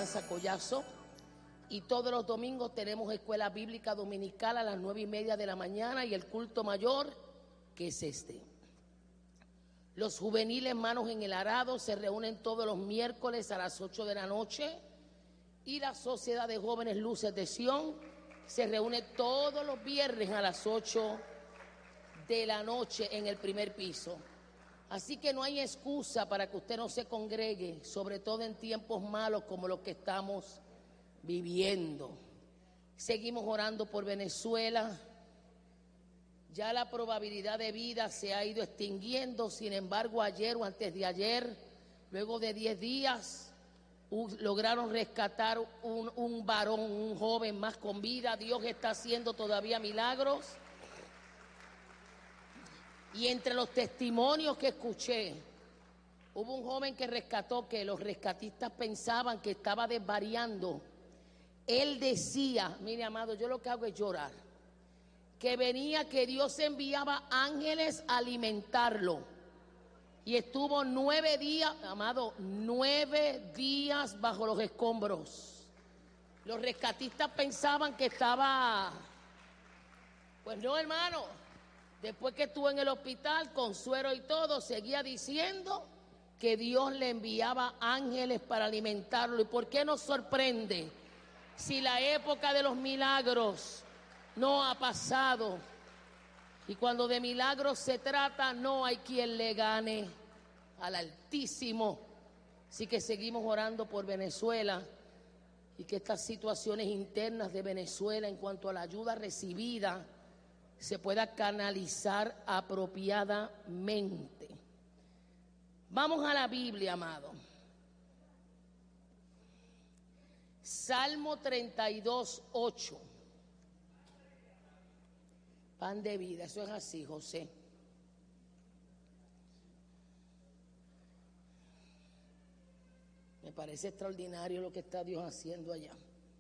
Esperanza Collazo. Y todos los domingos tenemos escuela bíblica dominical a las 9:30 de la mañana y el culto mayor, que es este. Los juveniles Manos en el Arado se reúnen todos los miércoles a las 8 de la noche y la Sociedad de Jóvenes Luces de Sion se reúne todos los viernes a las 8 de la noche en el primer piso. Así que no hay excusa para que usted no se congregue, sobre todo en tiempos malos como los que estamos viviendo. Seguimos orando por Venezuela. Ya la probabilidad de vida se ha ido extinguiendo. Sin embargo, ayer o antes de ayer, luego de 10 días, lograron rescatar un varón, un joven más con vida. Dios está haciendo todavía milagros. Y entre los testimonios que escuché, hubo un joven que rescató, que los rescatistas pensaban que estaba desvariando. Él decía, mire amado, yo lo que hago es llorar, que venía, que Dios enviaba ángeles a alimentarlo. Y estuvo 9 días, amado, 9 días bajo los escombros. Los rescatistas pensaban que estaba, pues no, hermano. Después que estuvo en el hospital con suero y todo, seguía diciendo que Dios le enviaba ángeles para alimentarlo. ¿Y por qué nos sorprende si la época de los milagros no ha pasado? Y cuando de milagros se trata, no hay quien le gane al Altísimo. Así que seguimos orando por Venezuela y que estas situaciones internas de Venezuela en cuanto a la ayuda recibida se pueda canalizar apropiadamente. Vamos a la Biblia, amado. Salmo 32:8. Pan de vida, eso es así, José. Me parece extraordinario lo que está Dios haciendo allá.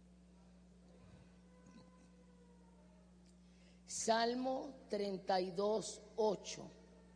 Salmo 32:8.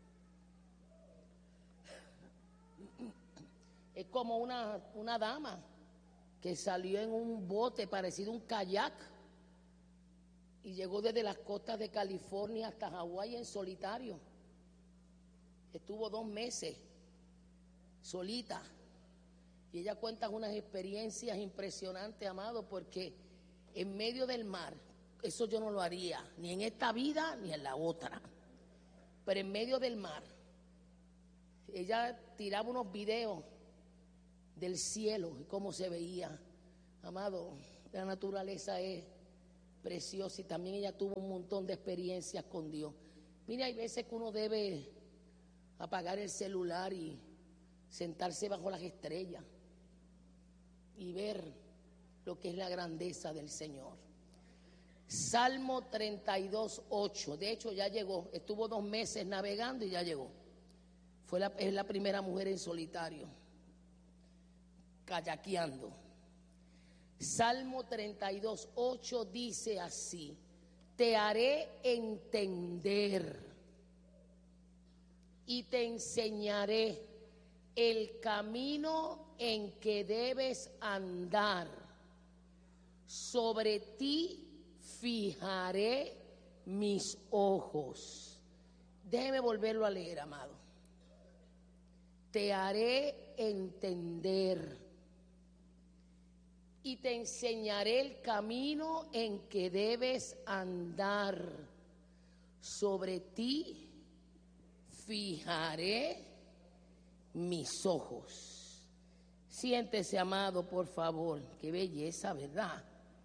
Es como una dama que salió en un bote parecido a un kayak y llegó desde las costas de California hasta Hawái en solitario. Estuvo 2 meses solita y ella cuenta unas experiencias impresionantes, amado, porque en medio del mar, eso yo no lo haría, ni en esta vida ni en la otra. Pero en medio del mar, ella tiraba unos videos del cielo y cómo se veía. Amado, la naturaleza es preciosa y también ella tuvo un montón de experiencias con Dios. Mira, hay veces que uno debe apagar el celular y sentarse bajo las estrellas y ver lo que es la grandeza del Señor. Salmo 32:8. De hecho ya llegó, estuvo 2 meses navegando y ya llegó. Es la primera mujer en solitario, kayakeando. Salmo 32:8 dice así: te haré entender y te enseñaré el camino en que debes andar. Sobre ti fijaré mis ojos. Déjeme volverlo a leer, amado. Te haré entender y te enseñaré el camino en que debes andar. Sobre ti fijaré mis ojos. Siéntese, amado, por favor. Qué belleza, ¿verdad?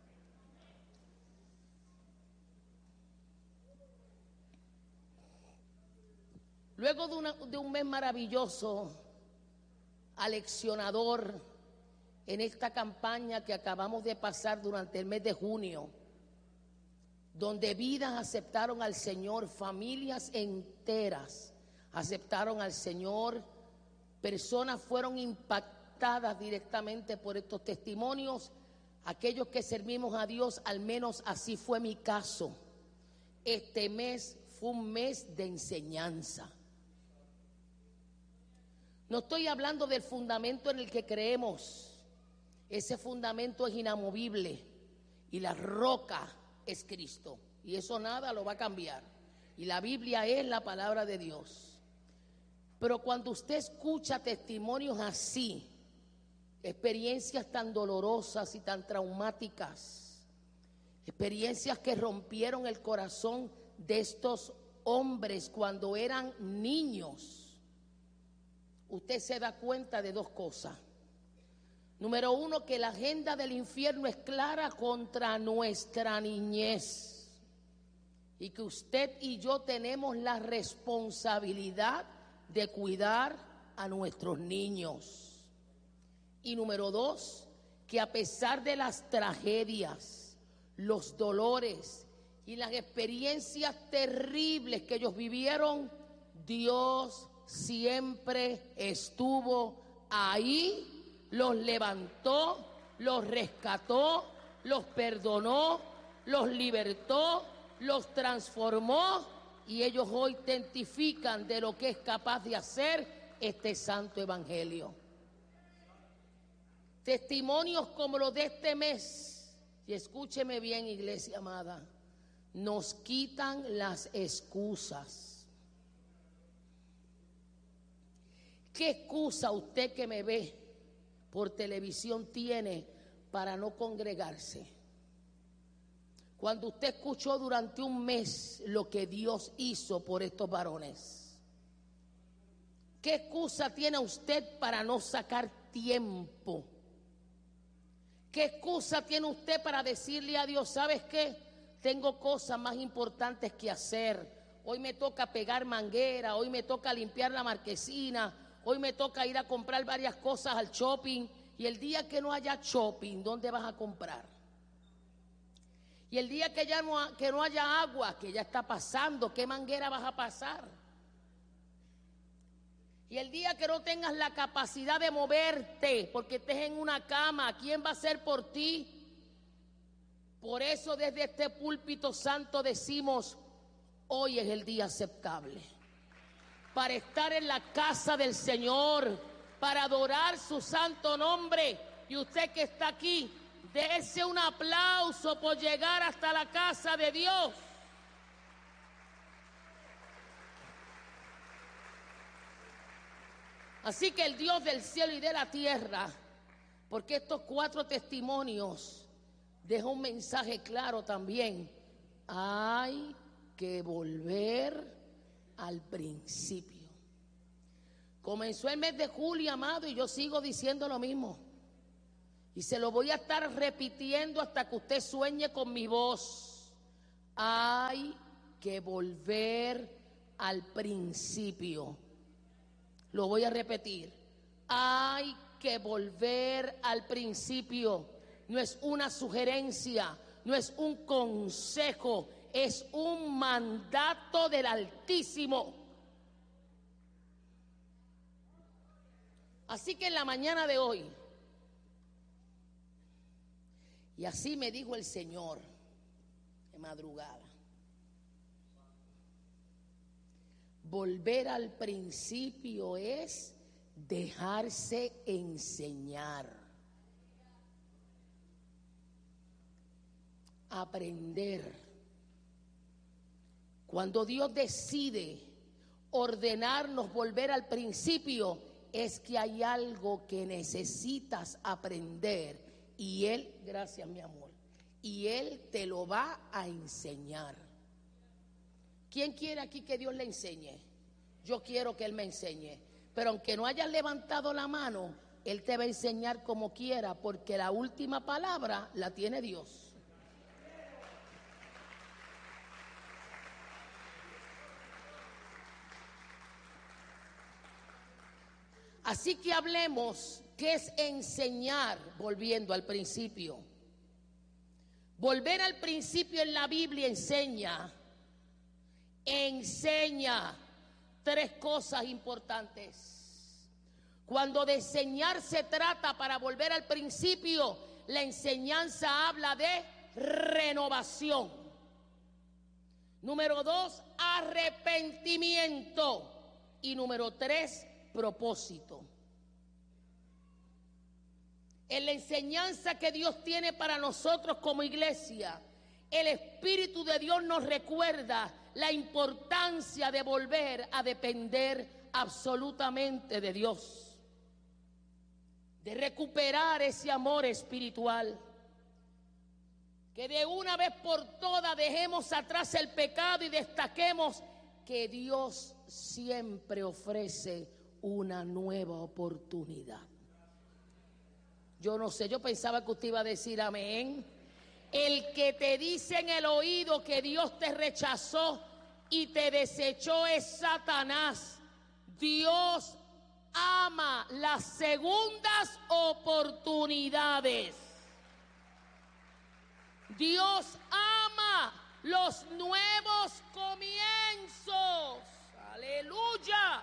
Luego de un mes maravilloso, aleccionador, en esta campaña que acabamos de pasar durante el mes de junio, donde vidas aceptaron al Señor, familias enteras aceptaron al Señor, personas fueron impactadas directamente por estos testimonios. Aquellos que servimos a Dios, al menos así fue mi caso. Este mes fue un mes de enseñanza. No estoy hablando del fundamento en el que creemos, Ese fundamento es inamovible y la roca es Cristo. Y eso nada lo va a cambiar. Y la Biblia es la palabra de Dios. Pero cuando usted escucha testimonios así, experiencias tan dolorosas y tan traumáticas, experiencias que rompieron el corazón de estos hombres cuando eran niños, usted se da cuenta de dos cosas. Número uno, que la agenda del infierno es clara contra nuestra niñez y que usted y yo tenemos la responsabilidad de cuidar a nuestros niños. Y número dos, que a pesar de las tragedias, los dolores y las experiencias terribles que ellos vivieron, Dios siempre estuvo ahí, los levantó, los rescató, los perdonó, los libertó, los transformó, y ellos hoy testifican de lo que es capaz de hacer este santo evangelio. Testimonios como los de este mes, y escúcheme bien, iglesia amada, nos quitan las excusas. ¿Qué excusa usted que me ve por televisión tiene para no congregarse? Cuando usted escuchó durante un mes lo que Dios hizo por estos varones, ¿qué excusa tiene usted para no sacar tiempo? ¿Qué excusa tiene usted para decirle a Dios, ¿sabes qué? Tengo cosas más importantes que hacer. Hoy me toca pegar manguera, hoy me toca limpiar la marquesina, hoy me toca ir a comprar varias cosas al shopping. Y el día que no haya shopping, ¿dónde vas a comprar? Y el día que no haya agua, que ya está pasando, ¿qué manguera vas a pasar? Y el día que no tengas la capacidad de moverte, porque estés en una cama, ¿quién va a hacer por ti? Por eso desde este púlpito santo decimos, hoy es el día aceptable para estar en la casa del Señor, para adorar su santo nombre. Y usted que está aquí, dése un aplauso por llegar hasta la casa de Dios. Así que el Dios del cielo y de la tierra, porque estos 4 testimonios dejan un mensaje claro también, hay que volver al principio. Comenzó el mes de julio, amado, y yo sigo diciendo lo mismo. Y se lo voy a estar repitiendo hasta que usted sueñe con mi voz. Hay que volver al principio. Lo voy a repetir. Hay que volver al principio. No es una sugerencia, no es un consejo, es un mandato del Altísimo. Así que en la mañana de hoy, y así me dijo el Señor de madrugada, volver al principio es dejarse enseñar, aprender. Cuando Dios decide ordenarnos volver al principio, es que hay algo que necesitas aprender. Y Él, gracias mi amor, y Él te lo va a enseñar. ¿Quién quiere aquí que Dios le enseñe? Yo quiero que Él me enseñe. Pero aunque no hayas levantado la mano, Él te va a enseñar como quiera, porque la última palabra la tiene Dios. Así que hablemos, ¿qué es enseñar? Volviendo al principio. Volver al principio en la Biblia enseña 3 cosas importantes. Cuando de enseñar se trata, para volver al principio, la enseñanza habla de renovación. Número 2, arrepentimiento. Y número 3, propósito. En la enseñanza que Dios tiene para nosotros como iglesia, el Espíritu de Dios nos recuerda la importancia de volver a depender absolutamente de Dios, de recuperar ese amor espiritual, que de una vez por todas dejemos atrás el pecado y destaquemos que Dios siempre ofrece una nueva oportunidad. Yo no sé, yo pensaba que usted iba a decir amén. El que te dice en el oído que Dios te rechazó y te desechó es Satanás. Dios ama las segundas oportunidades. Dios ama los nuevos comienzos. Aleluya.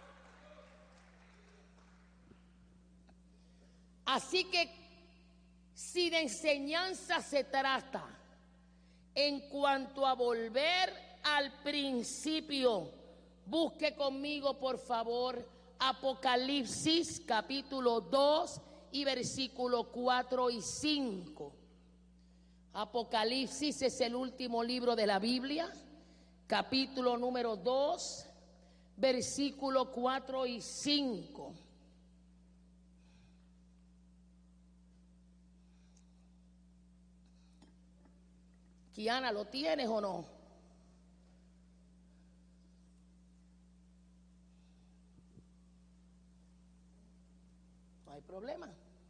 Así que si de enseñanza se trata en cuanto a volver al principio, busque conmigo por favor Apocalipsis capítulo 2 y versículo 4 y 5. Apocalipsis es el último libro de la Biblia, capítulo número 2, versículo 4 y 5. Kiana, ¿lo tienes o no? No hay problema.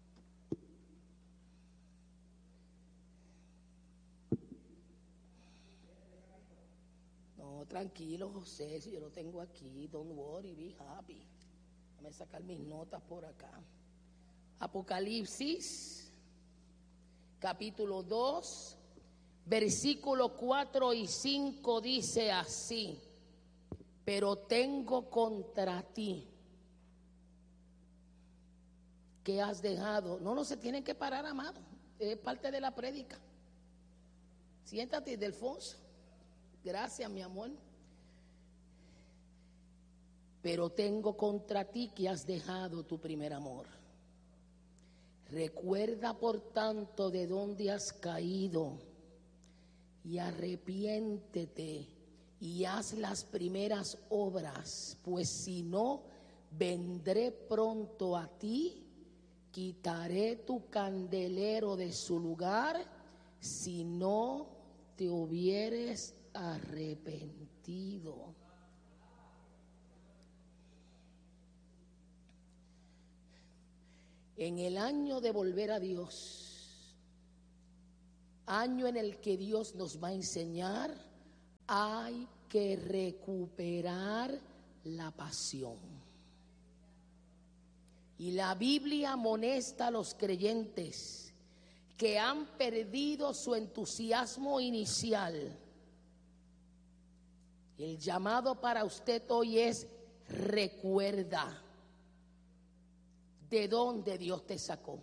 No, tranquilo, José, si yo lo tengo aquí, don't worry, be happy. Déjame sacar mis notas por acá. Apocalipsis, capítulo 2, versículos 4 y 5 dice así: pero tengo contra ti que has dejado. No se tienen que parar, amado, es parte de la prédica. Siéntate, Delfonso. Gracias, mi amor. Pero tengo contra ti que has dejado tu primer amor. Recuerda por tanto de dónde has caído y arrepiéntete y haz las primeras obras, pues si no, vendré pronto a ti, quitaré tu candelero de su lugar, si no te hubieres arrepentido. En el año de volver a Dios, año en el que Dios nos va a enseñar, hay que recuperar la pasión. Y la Biblia amonesta a los creyentes que han perdido su entusiasmo inicial. El llamado para usted hoy es: recuerda de dónde Dios te sacó.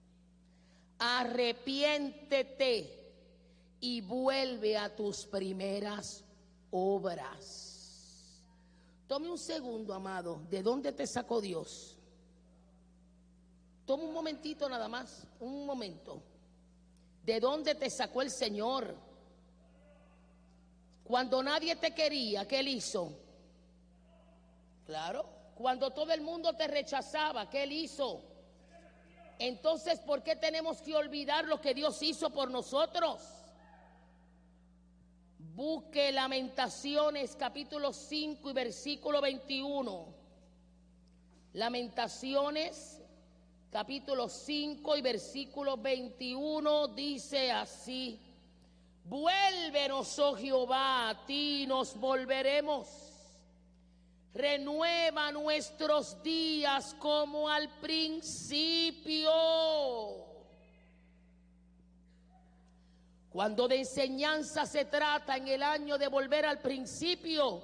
Arrepiéntete y vuelve a tus primeras obras. Tome un segundo, amado. ¿De dónde te sacó Dios? Toma un momentito nada más, un momento. ¿De dónde te sacó el Señor? Cuando nadie te quería, ¿qué Él hizo? Claro. Cuando todo el mundo te rechazaba, ¿qué Él hizo? Entonces, ¿por qué tenemos que olvidar lo que Dios hizo por nosotros? Busque Lamentaciones capítulo 5 y versículo 21. Lamentaciones capítulo 5 y versículo 21 dice así: vuélvenos, oh Jehová, a ti nos volveremos. Renueva nuestros días como al principio. Cuando de enseñanza se trata en el año de volver al principio,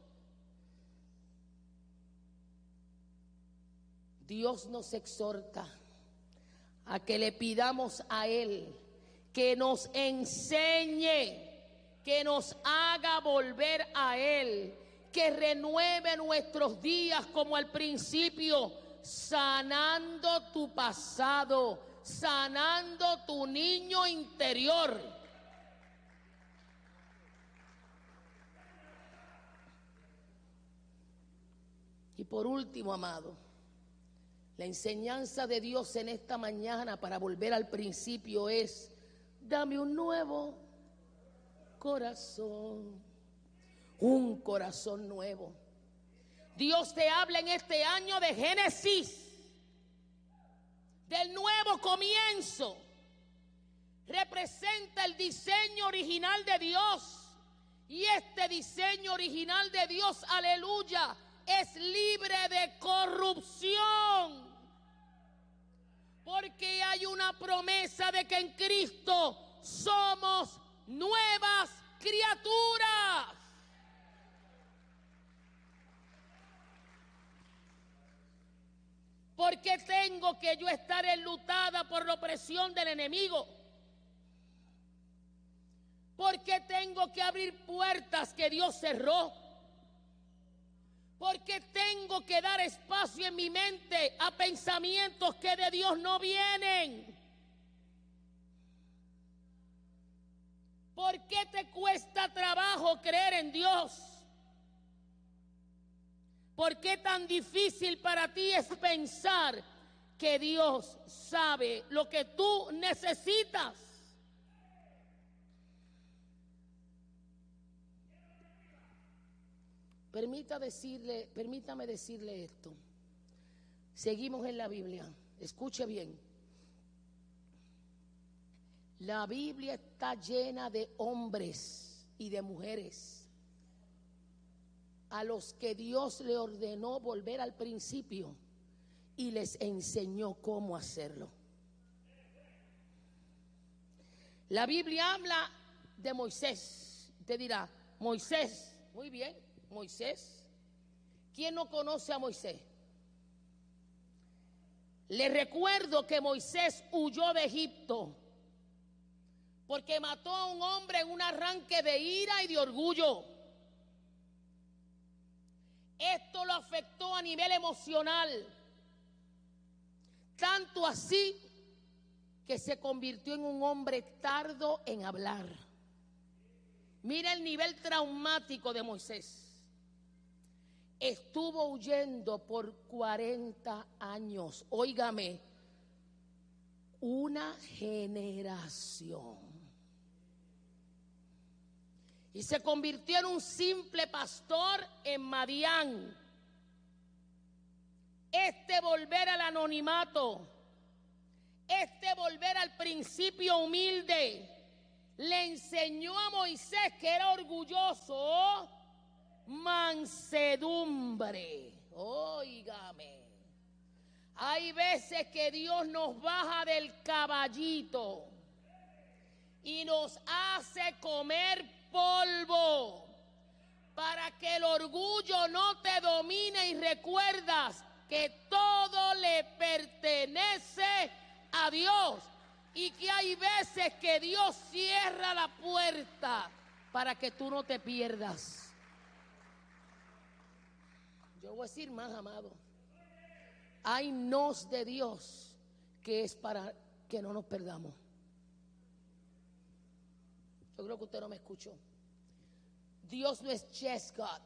Dios nos exhorta a que le pidamos a Él que nos enseñe, que nos haga volver a Él, que renueve nuestros días como al principio, sanando tu pasado, sanando tu niño interior. Y por último, amado, la enseñanza de Dios en esta mañana para volver al principio es: dame un nuevo corazón, un corazón nuevo. Dios te habla en este año de Génesis, del nuevo comienzo. Representa el diseño original de Dios, y este diseño original de Dios, aleluya, es libre de corrupción, porque hay una promesa de que en Cristo somos nuevas criaturas. ¿Por qué tengo que yo estar enlutada por la opresión del enemigo? ¿Por qué tengo que abrir puertas que Dios cerró? ¿Por qué tengo que dar espacio en mi mente a pensamientos que de Dios no vienen? ¿Por qué te cuesta trabajo creer en Dios? ¿Por qué tan difícil para ti es pensar que Dios sabe lo que tú necesitas? Permítame decirle esto. Seguimos en la Biblia. Escuche bien. La Biblia está llena de hombres y de mujeres a los que Dios le ordenó volver al principio y les enseñó cómo hacerlo. La Biblia habla de Moisés. Usted dirá, Moisés, muy bien, Moisés. ¿Quién no conoce a Moisés? Le recuerdo que Moisés huyó de Egipto porque mató a un hombre en un arranque de ira y de orgullo. Esto lo afectó a nivel emocional, tanto así que se convirtió en un hombre tardo en hablar. Mira el nivel traumático de Moisés. Estuvo huyendo por 40 años. Óigame, una generación. Y se convirtió en un simple pastor en Madián. Volver al anonimato, volver al principio humilde, le enseñó a Moisés, que era orgulloso, mansedumbre. Óigame, hay veces que Dios nos baja del caballito y nos hace comer polvo para que el orgullo no te domine y recuerdas que todo le pertenece a Dios y que hay veces que Dios cierra la puerta para que tú no te pierdas. Yo voy a decir más, amado. Hay nos de Dios que es para que no nos perdamos. Yo creo que usted no me escuchó. Dios no es yes God.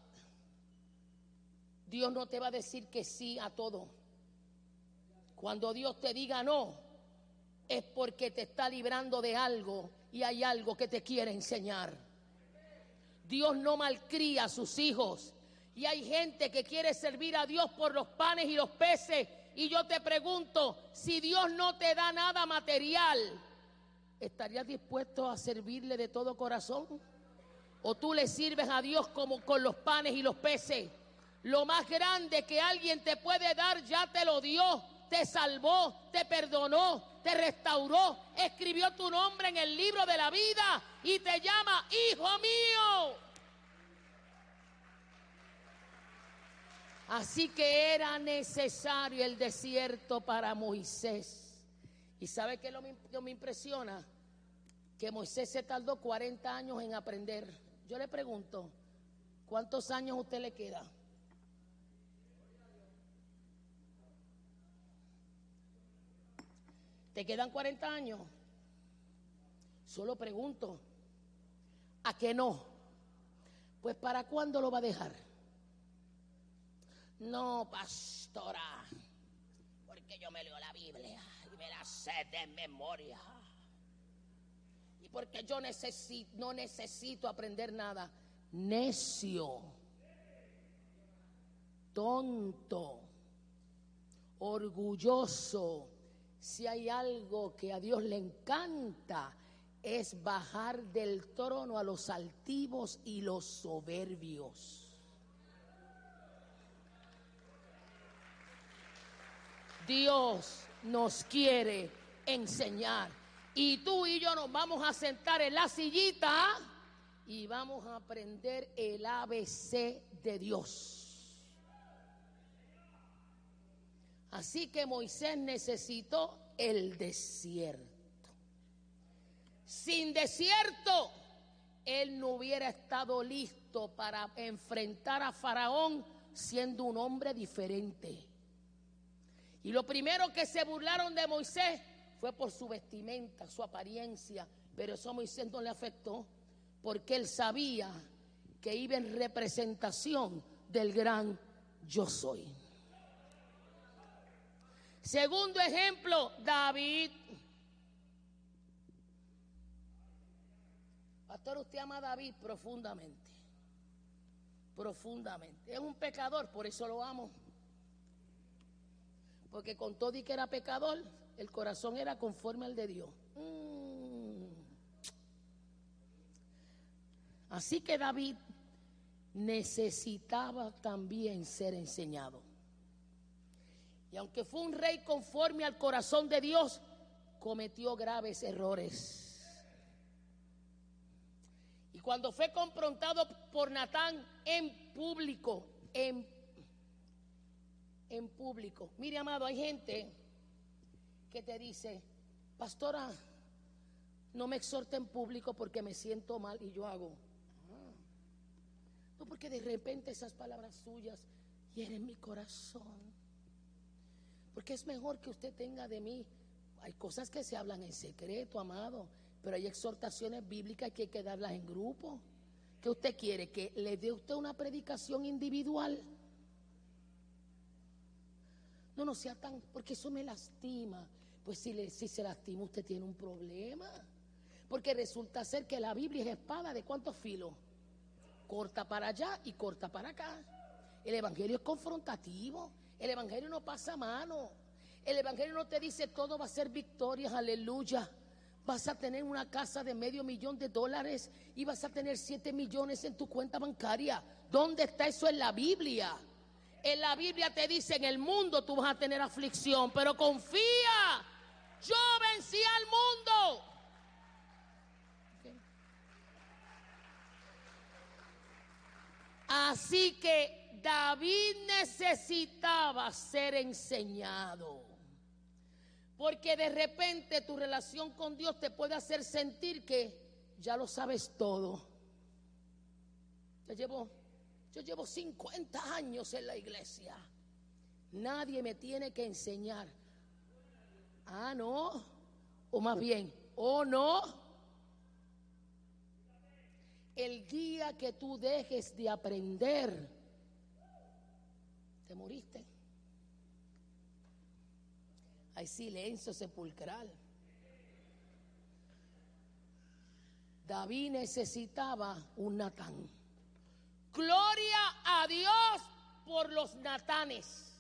Dios no te va a decir que sí a todo. Cuando Dios te diga no, es porque te está librando de algo y hay algo que te quiere enseñar. Dios no malcría a sus hijos. Y hay gente que quiere servir a Dios por los panes y los peces. Y yo te pregunto, si Dios no te da nada material, ¿estarías dispuesto a servirle de todo corazón? ¿O tú le sirves a Dios como con los panes y los peces? Lo más grande que alguien te puede dar ya te lo dio, te salvó, te perdonó, te restauró, escribió tu nombre en el libro de la vida y te llama hijo mío. Así que era necesario el desierto para Moisés. ¿Y sabe qué es lo que me impresiona? Que Moisés se tardó 40 años en aprender. Yo le pregunto, ¿cuántos años a usted le queda? ¿Te quedan 40 años? Solo pregunto, ¿a qué no? Pues ¿para cuándo lo va a dejar? No, pastora, porque yo me leo la Biblia y me la sé de memoria. Y porque yo no necesito aprender nada. Necio, tonto, orgulloso. Si hay algo que a Dios le encanta, es bajar del trono a los altivos y los soberbios. Dios nos quiere enseñar. Y tú y yo nos vamos a sentar en la sillita y vamos a aprender el ABC de Dios. Así que Moisés necesitó el desierto. Sin desierto, él no hubiera estado listo para enfrentar a Faraón siendo un hombre diferente. Y lo primero que se burlaron de Moisés fue por su vestimenta, su apariencia, pero eso a Moisés no le afectó, porque él sabía que iba en representación del gran yo soy. Segundo ejemplo, David. Pastor, usted ama a David profundamente. Profundamente. Es un pecador, por eso lo amo. Porque con todo y que era pecador, el corazón era conforme al de Dios. Así que David necesitaba también ser enseñado. Y aunque fue un rey conforme al corazón de Dios, cometió graves errores. Y cuando fue confrontado por Natán en público, mire, amado, hay gente que te dice: pastora, no me exhorte en público porque me siento mal. Y yo hago, no, porque de repente esas palabras suyas hieren mi corazón. Porque es mejor que usted tenga de mí. Hay cosas que se hablan en secreto, amado, pero hay exhortaciones bíblicas que hay que darlas en grupo. ¿Qué usted quiere? ¿Que le dé usted una predicación individual? No sea tan, porque eso me lastima. Pues si se lastima, usted tiene un problema. Porque resulta ser que la Biblia es espada de ¿cuántos filos? Corta para allá y corta para acá. El evangelio es confrontativo. El evangelio no pasa mano. El evangelio no te dice todo va a ser victorias, aleluya. Vas a tener una casa de $500,000 y vas a tener 7 millones en tu cuenta bancaria. ¿Dónde está eso en la Biblia? En la Biblia te dice: en el mundo tú vas a tener aflicción, pero confía, yo vencí al mundo. Okay. Así que David necesitaba ser enseñado, porque de repente tu relación con Dios te puede hacer sentir que ya lo sabes todo. Yo llevo 50 años en la iglesia. Nadie me tiene que enseñar. Ah, no. O más bien, oh, no. El día que tú dejes de aprender, te moriste. Hay silencio sepulcral. David necesitaba un Natán. Gloria a Dios por los Natanes.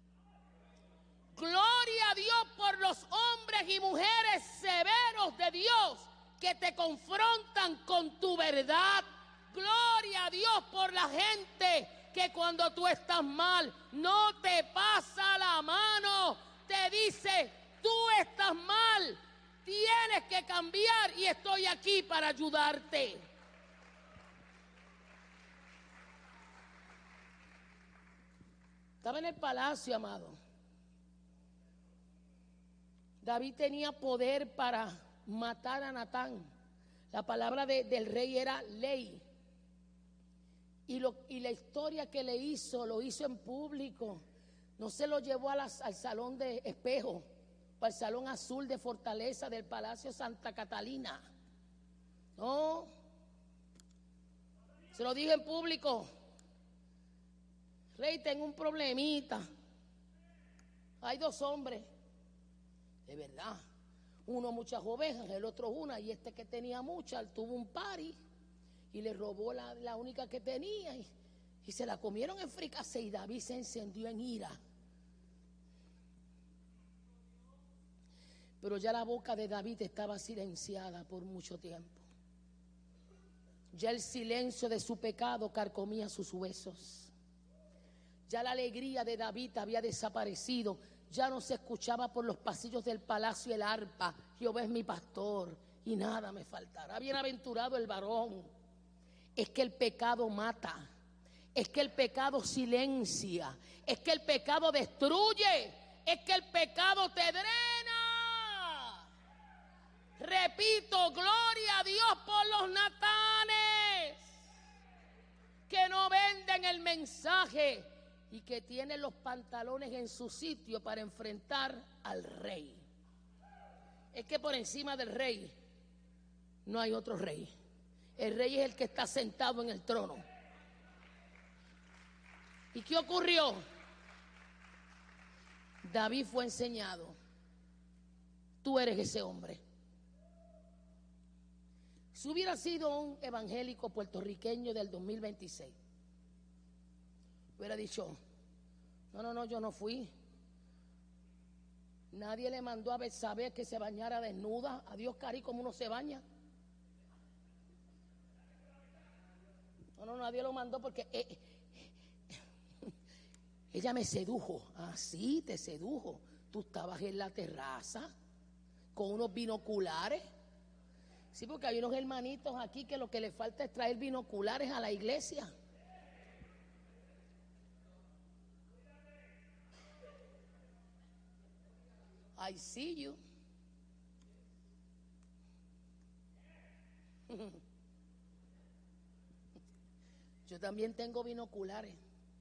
Gloria a Dios por los hombres y mujeres severos de Dios que te confrontan con tu verdad. Gloria a Dios por la gente que cuando tú estás mal no te pasa la mano, te dice: tú estás mal, tienes que cambiar y estoy aquí para ayudarte. Estaba en el palacio, amado. David tenía poder para matar a Natán. La palabra del rey era ley. Y la historia que le hizo, lo hizo en público. No se lo llevó al salón de espejo. para el Salón Azul de Fortaleza del Palacio Santa Catalina. No, se lo dije en público. Rey, tengo un problemita. Hay 2 hombres, de verdad. Uno muchas ovejas, el otro una, y este que tenía muchas, tuvo un party y le robó la única que tenía y se la comieron en fricase, y David se encendió en ira. Pero ya la boca de David estaba silenciada por mucho tiempo. Ya el silencio de su pecado carcomía sus huesos. Ya la alegría de David había desaparecido. Ya no se escuchaba por los pasillos del palacio el arpa: Jehová es mi pastor y nada me faltará. Bienaventurado el varón. Es que el pecado mata. Es que el pecado silencia. Es que el pecado destruye. Es que el pecado te drena. Repito, gloria a Dios por los Natanes que no venden el mensaje y que tienen los pantalones en su sitio para enfrentar al rey. Es que por encima del rey no hay otro rey. El rey es el que está sentado en el trono. ¿Y qué ocurrió? David fue enseñado: tú eres ese hombre. Si hubiera sido un evangélico puertorriqueño del 2026, hubiera dicho: no, yo no fui. Nadie le mandó a Betsabé que se bañara desnuda. Adiós, cari, ¿cómo uno se baña? No, nadie lo mandó porque ella me sedujo. Ah, sí, te sedujo. Tú estabas en la terraza con unos binoculares. Sí, porque hay unos hermanitos aquí que lo que les falta es traer binoculares a la iglesia. I see you. Yo también tengo binoculares.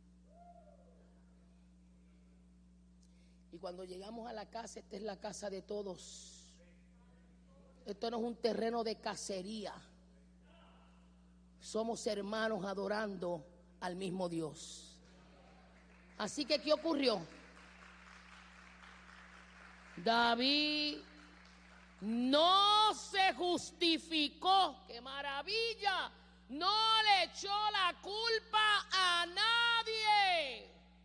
Y cuando llegamos a la casa, esta es la casa de todos. Esto no es un terreno de cacería. Somos hermanos adorando al mismo Dios. Así que, ¿qué ocurrió? David no se justificó. ¡Qué maravilla! No le echó la culpa a nadie.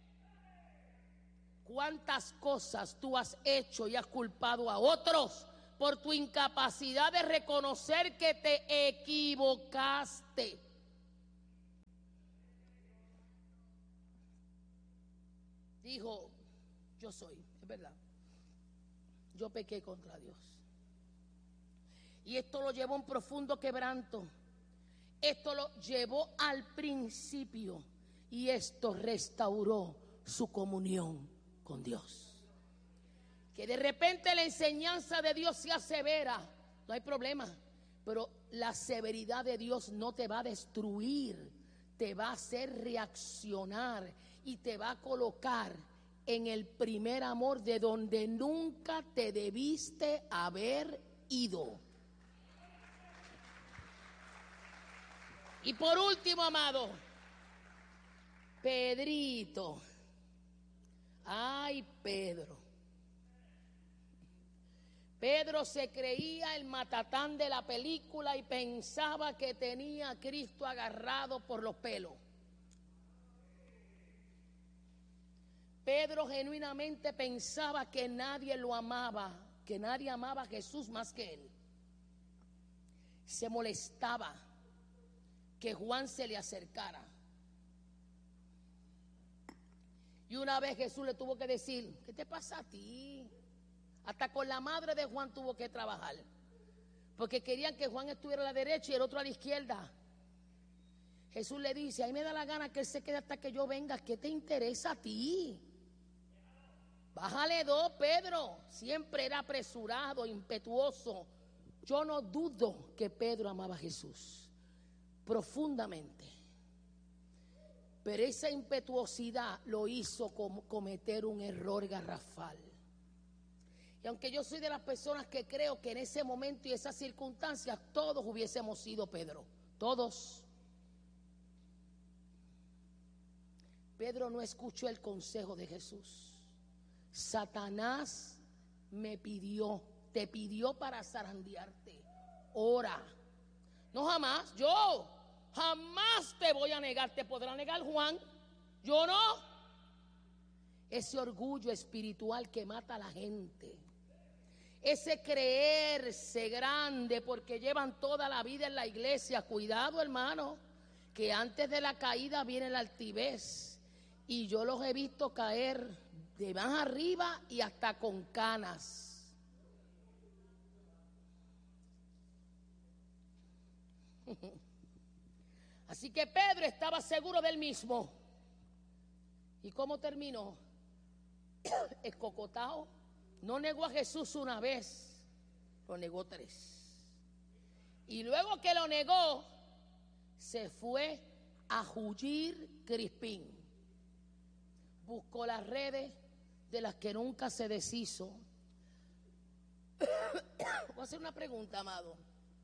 ¿Cuántas cosas tú has hecho y has culpado a otros por tu incapacidad de reconocer que te equivocaste? Dijo: yo soy, es verdad, yo pequé contra Dios. Y esto lo llevó a un profundo quebranto. Esto lo llevó al principio y esto restauró su comunión con Dios. Que de repente la enseñanza de Dios sea severa, no hay problema, pero la severidad de Dios no te va a destruir, te va a hacer reaccionar y te va a colocar en el primer amor de donde nunca te debiste haber ido. Y por último, amado, Pedrito. Ay, Pedro. Pedro se creía el matatán de la película y pensaba que tenía a Cristo agarrado por los pelos. Pedro genuinamente pensaba que nadie lo amaba, que nadie amaba a Jesús más que él. Se molestaba que Juan se le acercara. Y una vez Jesús le tuvo que decir: ¿qué te pasa a ti? Hasta con la madre de Juan tuvo que trabajar, porque querían que Juan estuviera a la derecha y el otro a la izquierda. Jesús le dice: a mí me da la gana que él se quede hasta que yo venga. ¿Qué te interesa a ti? Bájale 2, Pedro. Siempre era apresurado, impetuoso. Yo no dudo que Pedro amaba a Jesús profundamente, pero esa impetuosidad lo hizo cometer un error garrafal. Y aunque yo soy de las personas que creo que en ese momento y esas circunstancias todos hubiésemos sido Pedro, todos. Pedro no escuchó el consejo de Jesús. Satanás te pidió para zarandearte. Ora. No jamás, yo jamás te voy a negar. Te podrá negar Juan, yo no. Ese orgullo espiritual que mata a la gente. Ese creerse grande porque llevan toda la vida en la iglesia. Cuidado, hermano, que antes de la caída viene la altivez. Y yo los he visto caer de más arriba y hasta con canas. Así que Pedro estaba seguro del mismo. ¿Y cómo terminó? Escocotado. No negó a Jesús una vez, lo negó 3. Y luego que lo negó, se fue a Jullir Crispín. Buscó las redes de las que nunca se deshizo. Voy a hacer una pregunta, amado.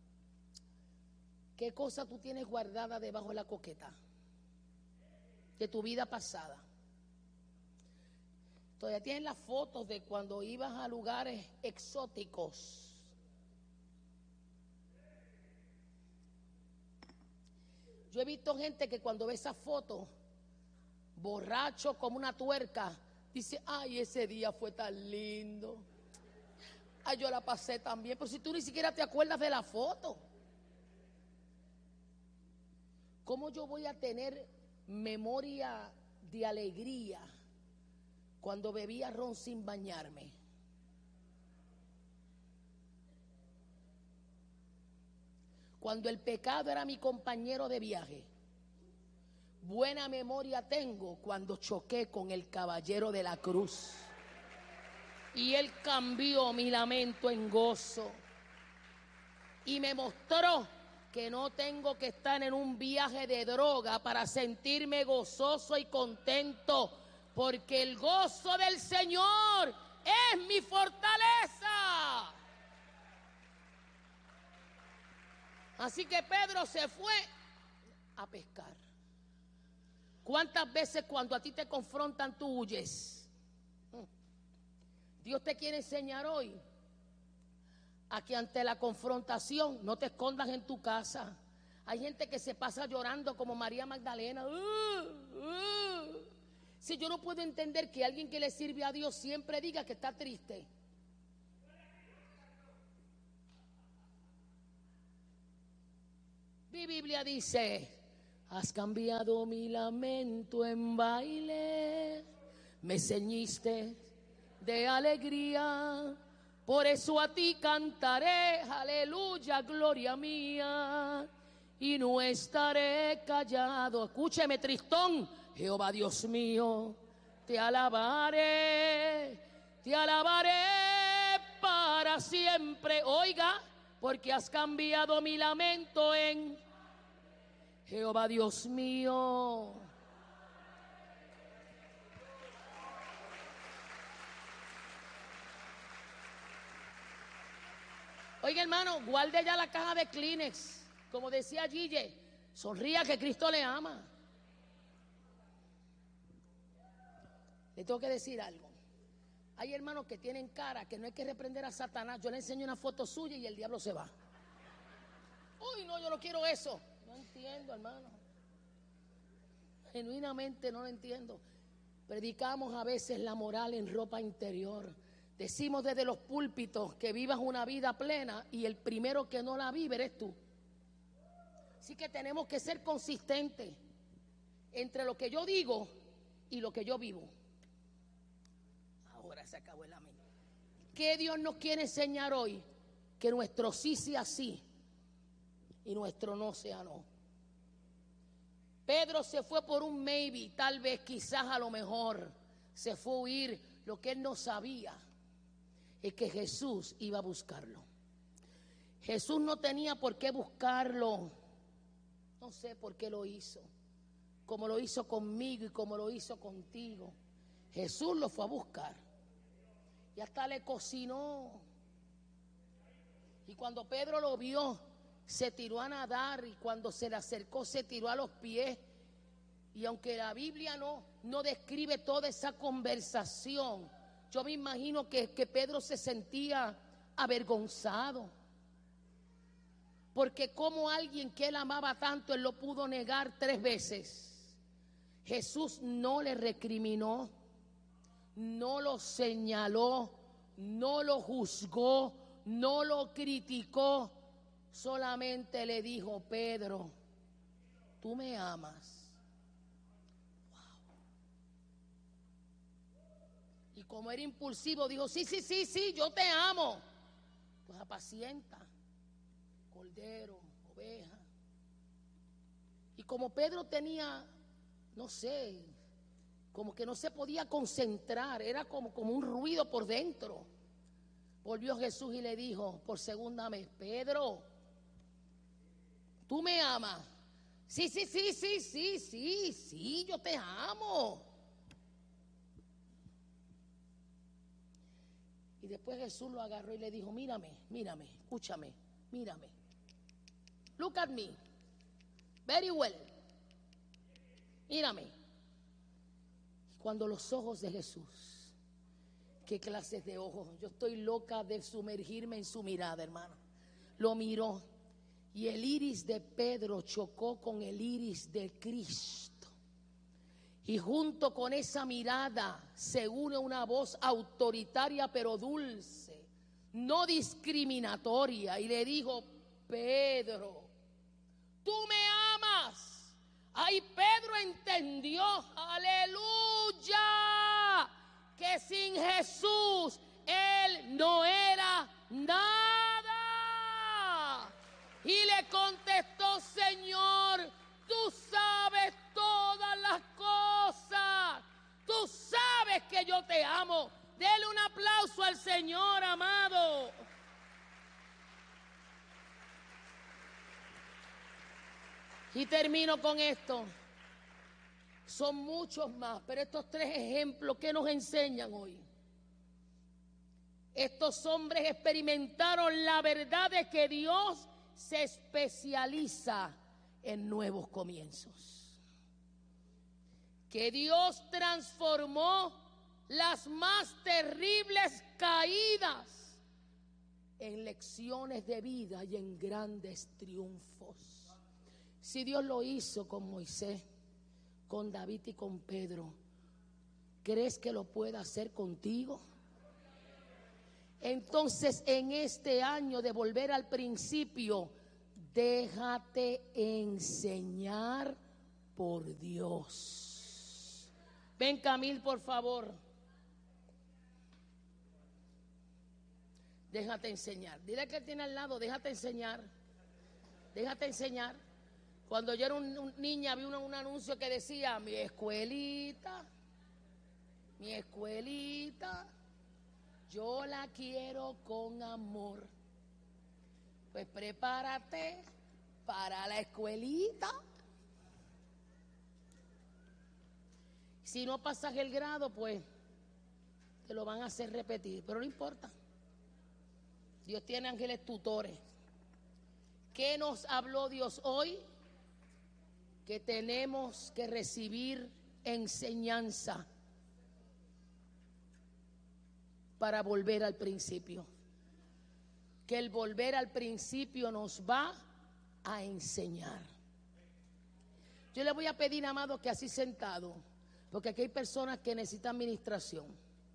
¿Qué cosa tú tienes guardada debajo de la coqueta de tu vida pasada? Todavía tienes las fotos de cuando ibas a lugares exóticos. Yo he visto gente que cuando ve esas fotos, borracho como una tuerca, dice, ay, ese día fue tan lindo. Ay, yo la pasé tan bien. Pero si tú ni siquiera te acuerdas de la foto, ¿cómo yo voy a tener memoria de alegría cuando bebía ron sin bañarme? Cuando el pecado era mi compañero de viaje. Buena memoria tengo cuando choqué con el caballero de la cruz. Y él cambió mi lamento en gozo. Y me mostró que no tengo que estar en un viaje de droga para sentirme gozoso y contento, porque el gozo del Señor es mi fortaleza. Así que Pedro se fue a pescar. ¿Cuántas veces cuando a ti te confrontan tú huyes? Dios te quiere enseñar hoy a que ante la confrontación no te escondas en tu casa. Hay gente que se pasa llorando como María Magdalena. Si yo no puedo entender que alguien que le sirve a Dios siempre diga que está triste. Mi Biblia dice, has cambiado mi lamento en baile, me ceñiste de alegría, por eso a ti cantaré, aleluya, gloria mía, y no estaré callado. Escúcheme, tristón, Jehová Dios mío, te alabaré para siempre. Oiga, porque has cambiado mi lamento en Jehová Dios mío. Oiga, hermano, guarde ya la caja de Kleenex. Como decía Gille, sonría que Cristo le ama. Le tengo que decir algo. Hay hermanos que tienen cara que no hay que reprender a Satanás. Yo le enseño una foto suya y el diablo se va. Uy, no, yo no quiero eso. No entiendo, hermano. Genuinamente no lo entiendo. Predicamos a veces la moral en ropa interior. Decimos desde los púlpitos que vivas una vida plena y el primero que no la vive eres tú. Así que tenemos que ser consistentes entre lo que yo digo y lo que yo vivo. Ahora se acabó el amén. ¿Qué Dios nos quiere enseñar hoy? Que nuestro sí sea sí y nuestro no sea no. Pedro se fue por un maybe, tal vez, quizás, a lo mejor. Se fue a huir. Lo que él no sabía es que Jesús iba a buscarlo. Jesús no tenía por qué buscarlo. No sé por qué lo hizo. Como lo hizo conmigo y como lo hizo contigo. Jesús lo fue a buscar. y hasta le cocinó. Y cuando Pedro lo vio, se tiró a nadar, y cuando se le acercó se tiró a los pies. Y aunque la Biblia no describe toda esa conversación, yo me imagino que Pedro se sentía avergonzado. Porque como alguien que él amaba tanto, él lo pudo negar 3 veces. Jesús no le recriminó, no lo señaló, no lo juzgó, no lo criticó. Solamente le dijo: Pedro, tú me amas. Wow. Y como era impulsivo, dijo: sí, yo te amo. Pues apacienta cordero, oveja. Y como Pedro tenía, no sé, como que no se podía concentrar, era como un ruido por dentro. Volvió Jesús y le dijo por segunda vez: Pedro, ¿tú me amas? Sí, yo te amo. Y después Jesús lo agarró y le dijo: mírame, escúchame, mírame. Look at me. Very well. Mírame. Cuando los ojos de Jesús, qué clases de ojos, yo estoy loca de sumergirme en su mirada, hermano. Lo miró y el iris de Pedro chocó con el iris de Cristo. Y junto con esa mirada se une una voz autoritaria pero dulce, no discriminatoria, y le dijo: Pedro, tú me amas. Ay, Pedro entendió, aleluya, que sin Jesús él no era nada. Y le contestó: Señor, tú sabes todas las cosas. Tú sabes que yo te amo. Dele un aplauso al Señor, amado. Y termino con esto. Son muchos más, pero estos 3 ejemplos que nos enseñan hoy. Estos hombres experimentaron la verdad de que Dios se especializa en nuevos comienzos. Que Dios transformó las más terribles caídas en lecciones de vida y en grandes triunfos. Si Dios lo hizo con Moisés, con David y con Pedro, ¿crees que lo pueda hacer contigo? Entonces, en este año de volver al principio, déjate enseñar por Dios. Ven, Camil, por favor. Déjate enseñar. Dile que tiene al lado: déjate enseñar. Déjate enseñar. Cuando yo era una niña, vi un anuncio que decía: mi escuelita, yo la quiero con amor. Pues prepárate para la escuelita. Si no pasas el grado, pues te lo van a hacer repetir, pero no importa. Dios tiene ángeles tutores. ¿Qué nos habló Dios hoy? Que tenemos que recibir enseñanza para volver al principio. Que el volver al principio nos va a enseñar. Yo le voy a pedir, amado, que así sentado, porque aquí hay personas que necesitan administración.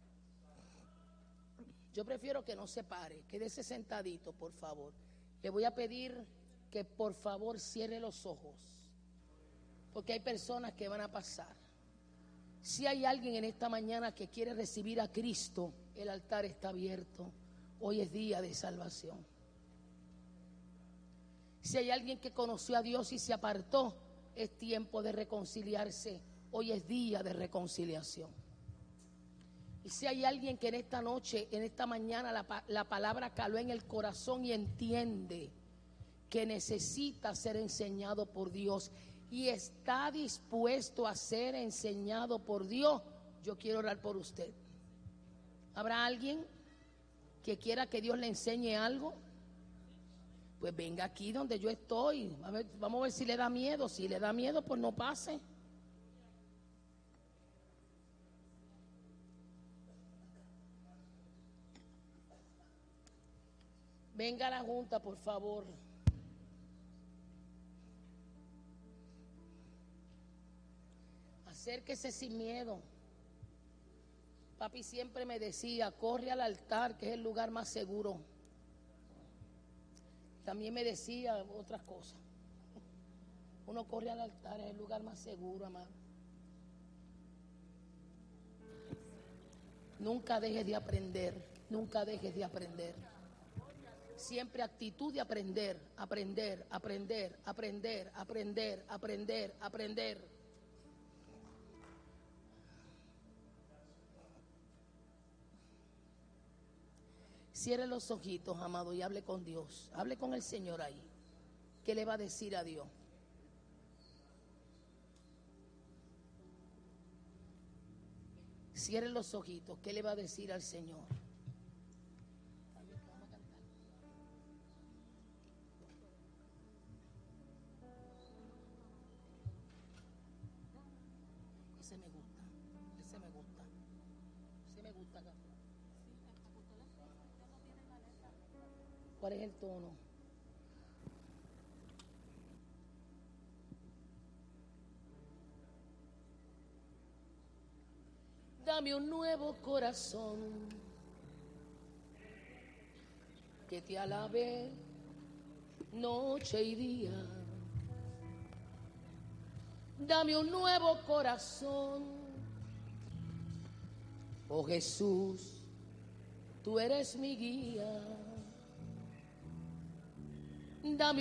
Yo prefiero que no se pare, quédese sentadito, por favor. Le voy a pedir que por favor cierre los ojos, porque hay personas que van a pasar. Si hay alguien en esta mañana que quiere recibir a Cristo, el altar está abierto. Hoy es día de salvación. Si hay alguien que conoció a Dios y se apartó, es tiempo de reconciliarse. Hoy es día de reconciliación. Y si hay alguien que en esta noche, en esta mañana, la palabra caló en el corazón y entiende que necesita ser enseñado por Dios y está dispuesto a ser enseñado por Dios, yo quiero orar por usted. ¿Habrá alguien que quiera que Dios le enseñe algo? Pues venga aquí donde yo estoy. Vamos a ver si le da miedo. Si le da miedo, pues no pase. Venga a la junta, por favor. Acérquese sin miedo. Papi siempre me decía, corre al altar, que es el lugar más seguro. También me decía otras cosas. Uno corre al altar, es el lugar más seguro, amado. Nunca dejes de aprender, nunca dejes de aprender. Siempre actitud de aprender, aprender, aprender, aprender, aprender, aprender, aprender. Cierre los ojitos, amado, y hable con Dios. Hable con el Señor ahí. ¿Qué le va a decir a Dios? Cierre los ojitos. ¿Qué le va a decir al Señor? Ese me gusta. Ese me gusta. Ese me gusta. ¿Cuál es el tono? Dame un nuevo corazón que te alabe noche y día. Dame un nuevo corazón, oh Jesús, tú eres mi guía. Dame